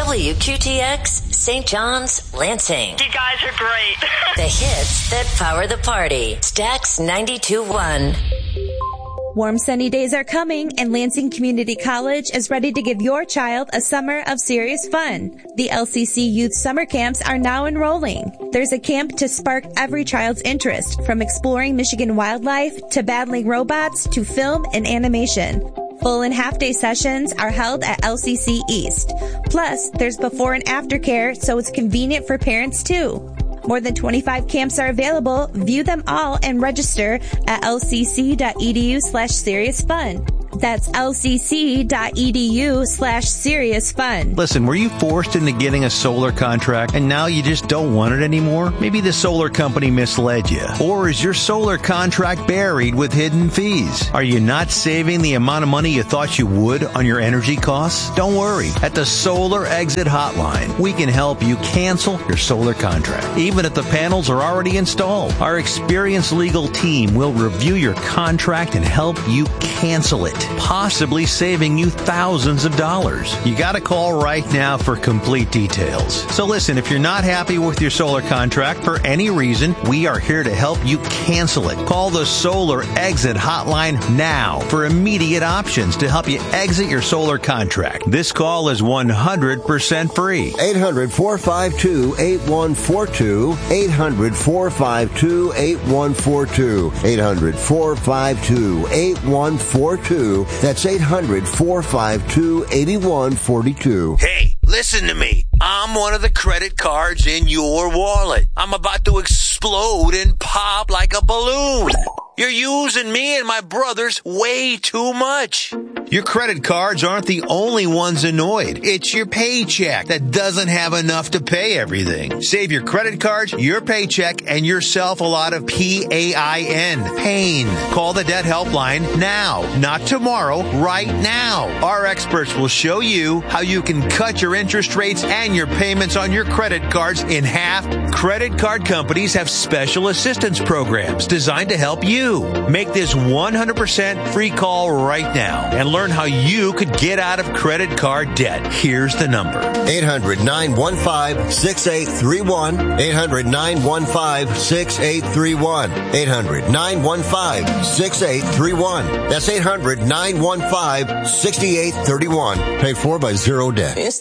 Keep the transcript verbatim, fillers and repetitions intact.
W Q T X, Saint John's, Lansing. You guys are great. The hits that power the party. Stax ninety-two point one. Warm sunny days are coming, and Lansing Community College is ready to give your child a summer of serious fun. The L C C Youth Summer Camps are now enrolling. There's a camp to spark every child's interest, from exploring Michigan wildlife to battling robots to film and animation. Full and half-day sessions are held at L C C East. Plus, there's before and after care, so it's convenient for parents too. More than twenty-five camps are available. View them all and register at lcc.edu slash serious fun. That's lcc.edu slash serious fun. Listen, were you forced into getting a solar contract and now you just don't want it anymore? Maybe the solar company misled you. Or is your solar contract buried with hidden fees? Are you not saving the amount of money you thought you would on your energy costs? Don't worry. At the Solar Exit Hotline, we can help you cancel your solar contract, even if the panels are already installed. Our experienced legal team will review your contract and help you cancel it, possibly saving you thousands of dollars. You got to call right now for complete details. So listen, if you're not happy with your solar contract for any reason, we are here to help you cancel it. Call the Solar Exit Hotline now for immediate options to help you exit your solar contract. This call is one hundred percent free. eight hundred, four five two, eight one four two. eight hundred, four five two, eight one four two. eight hundred, four five two, eight one four two. That's eight hundred, four five two, eight one four two. Hey, listen to me. I'm one of the credit cards in your wallet. I'm about to explode and pop like a balloon. You're using me and my brothers way too much. Your credit cards aren't the only ones annoyed. It's your paycheck that doesn't have enough to pay everything. Save your credit cards, your paycheck, and yourself a lot of P A I N. Pain. Call the debt helpline now, not tomorrow, right now. Our experts will show you how you can cut your interest rates and your payments on your credit cards in half. Credit card companies have special assistance programs designed to help you. Make this one hundred percent free call right now and learn how you could get out of credit card debt. Here's the number. eight hundred, nine one five, six eight three one. eight hundred, nine one five, six eight three one. eight hundred, nine one five, six eight three one. That's eight hundred, nine one five, six eight three one. Paid for by Zero Debt.